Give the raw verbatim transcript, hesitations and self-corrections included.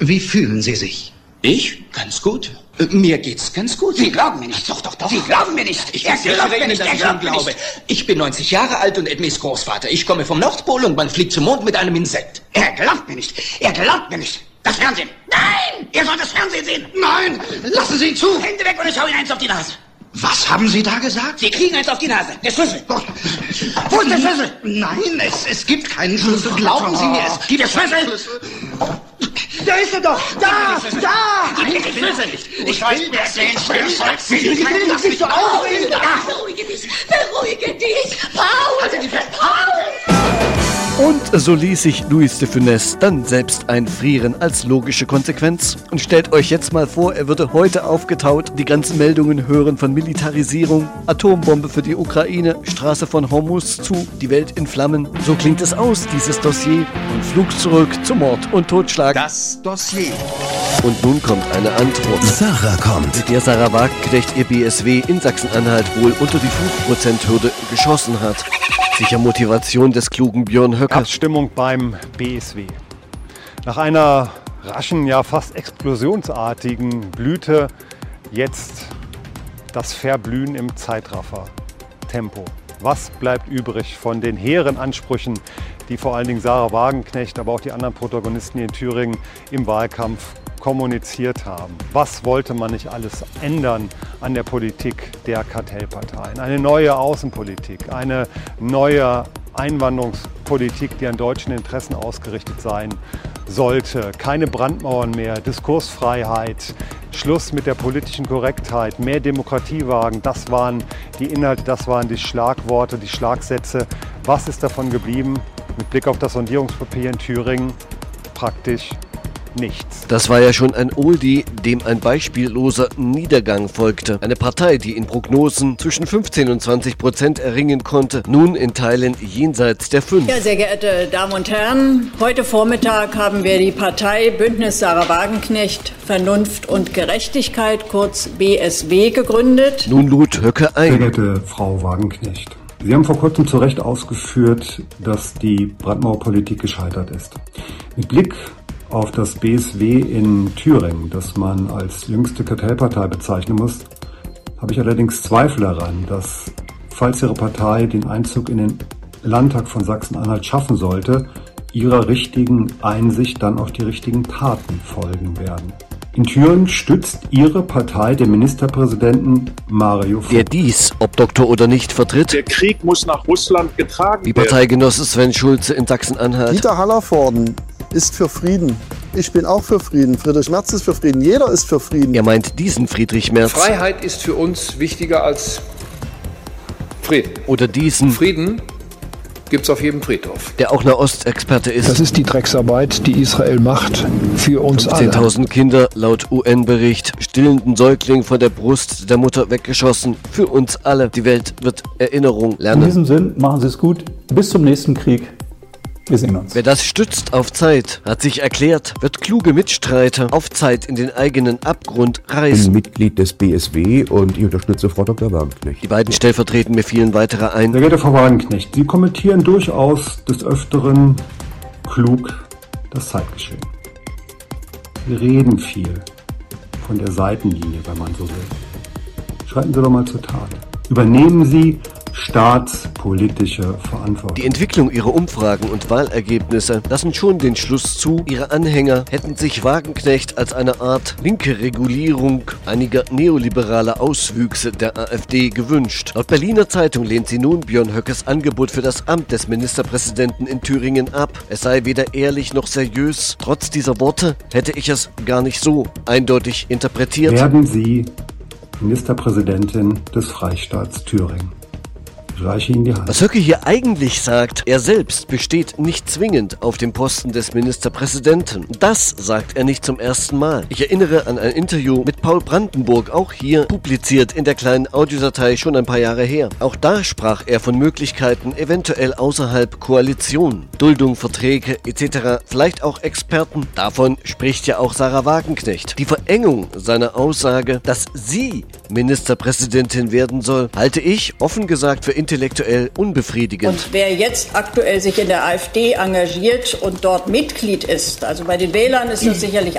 Wie fühlen Sie sich? Ich? Ganz gut. Äh, Mir geht's ganz gut. Sie glauben mir nicht. Doch, doch, doch. Sie glauben mir nicht. Ich er glaubt mir nicht. dass Er ich glaubt Ihnen mir glaube. nicht. Ich bin neunzig Jahre alt und Edmés Großvater. Ich komme vom Nordpol und man fliegt zum Mond mit einem Insekt. Er glaubt mir nicht. Er glaubt mir nicht. Das Fernsehen. Nein! Ihr sollt das Fernsehen sehen. Nein, lassen Sie ihn zu. Hände weg und ich hau Ihnen eins auf die Nase. Was haben Sie da gesagt? Sie kriegen eins auf die Nase. Der Schlüssel. Gott. Wo ist der Schlüssel? Nein, es, es gibt keinen Schlüssel. Glauben Sie mir, es gibt Der Schlüssel. Da ist er doch! Da! Da! Ich will den Schlüssel nicht. Ich will das den Schlüssel. Ich will das nicht so aufregen! Beruhige dich. Beruhige dich. Paul. Halt dich fest. Paul. Und so ließ sich Louis de Funès dann selbst einfrieren als logische Konsequenz. Und stellt euch jetzt mal vor, er würde heute aufgetaut, die ganzen Meldungen hören von Militarisierung, Atombombe für die Ukraine, Straße von Hormuz zu, die Welt in Flammen. So klingt es aus, dieses Dossier. Und Flug zurück zu Mord und Totschlag. Das Dossier. Und nun kommt eine Antwort. Sarah kommt. Mit der Sarah Wagenknecht ihr B S W in Sachsen-Anhalt wohl unter die fünf Prozent Hürde geschossen hat. Sicher Motivation des klugen Björn Höcke. Abstimmung beim B S W. Nach einer raschen, ja fast explosionsartigen Blüte jetzt das Verblühen im Zeitraffer-Tempo. Was bleibt übrig von den hehren Ansprüchen, die vor allen Dingen Sarah Wagenknecht, aber auch die anderen Protagonisten hier in Thüringen im Wahlkampf kommuniziert haben? Was wollte man nicht alles ändern an der Politik der Kartellparteien? Eine neue Außenpolitik, eine neue Einwanderungspolitik, die an deutschen Interessen ausgerichtet sein sollte. Keine Brandmauern mehr, Diskursfreiheit, Schluss mit der politischen Korrektheit, mehr Demokratie wagen. Das waren die Inhalte, das waren die Schlagworte, die Schlagsätze. Was ist davon geblieben? Mit Blick auf das Sondierungspapier in Thüringen praktisch nichts. Das war ja schon ein Oldie, dem ein beispielloser Niedergang folgte. Eine Partei, die in Prognosen zwischen fünfzehn und zwanzig Prozent erringen konnte, nun in Teilen jenseits der fünf. Ja, sehr geehrte Damen und Herren, heute Vormittag haben wir die Partei Bündnis Sarah Wagenknecht, Vernunft und Gerechtigkeit, kurz B S W, gegründet. Nun lud Höcke ein. Sehr geehrte Frau Wagenknecht, Sie haben vor kurzem zu Recht ausgeführt, dass die Brandmauerpolitik gescheitert ist. Mit Blick auf das B S W in Thüringen, das man als jüngste Kartellpartei bezeichnen muss, habe ich allerdings Zweifel daran, dass, falls Ihre Partei den Einzug in den Landtag von Sachsen-Anhalt schaffen sollte, Ihrer richtigen Einsicht dann auch die richtigen Taten folgen werden. In Thüringen stützt Ihre Partei den Ministerpräsidenten Mario Vogt, der dies, ob Doktor oder nicht, vertritt. Der Krieg muss nach Russland getragen Wie werden. Parteigenosse Sven Schulze in Sachsen-Anhalt. Dieter Hallervorden ist für Frieden. Ich bin auch für Frieden. Friedrich Merz ist für Frieden. Jeder ist für Frieden. Er meint diesen Friedrich Merz. Freiheit ist für uns wichtiger als Frieden. Oder diesen Frieden gibt's auf jedem Friedhof. Der auch Nahostexperte ist. Das ist die Drecksarbeit, die Israel macht für uns alle. zehntausend Kinder, laut U N-Bericht, stillenden Säugling von der Brust der Mutter weggeschossen. Für uns alle. Die Welt wird Erinnerung lernen. In diesem Sinn, machen Sie es gut. Bis zum nächsten Krieg. Wir sehen uns. Wer das stützt auf Zeit, hat sich erklärt, wird kluge Mitstreiter auf Zeit in den eigenen Abgrund reißen. Ich bin Mitglied des B S W und ich unterstütze Frau Doktor Wagenknecht. Die beiden stellvertretend mir fielen weitere ein. Sehr geehrte Frau Wagenknecht, Sie kommentieren durchaus des Öfteren klug das Zeitgeschehen. Sie reden viel von der Seitenlinie, wenn man so will. Schreiten Sie doch mal zur Tat. Übernehmen Sie staatspolitische Verantwortung. Die Entwicklung ihrer Umfragen und Wahlergebnisse lassen schon den Schluss zu, ihre Anhänger hätten sich Wagenknecht als eine Art linke Regulierung einiger neoliberaler Auswüchse der AfD gewünscht. Laut Berliner Zeitung lehnt sie nun Björn Höckes Angebot für das Amt des Ministerpräsidenten in Thüringen ab. Es sei weder ehrlich noch seriös. Trotz dieser Worte hätte ich es gar nicht so eindeutig interpretiert. Werden Sie Ministerpräsidentin des Freistaats Thüringen? Reiche Ihnen die Hand. Was Höcke hier eigentlich sagt, er selbst besteht nicht zwingend auf dem Posten des Ministerpräsidenten. Das sagt er nicht zum ersten Mal. Ich erinnere an ein Interview mit Paul Brandenburg, auch hier publiziert in der kleinen Audiodatei schon ein paar Jahre her. Auch da sprach er von Möglichkeiten, eventuell außerhalb Koalition, Duldung, Verträge et cetera, vielleicht auch Experten. Davon spricht ja auch Sarah Wagenknecht. Die Verengung seiner Aussage, dass sie Ministerpräsidentin werden soll, halte ich, offen gesagt, für intellektuell unbefriedigend. Und wer jetzt aktuell sich in der AfD engagiert und dort Mitglied ist, also bei den Wählern ist das sicherlich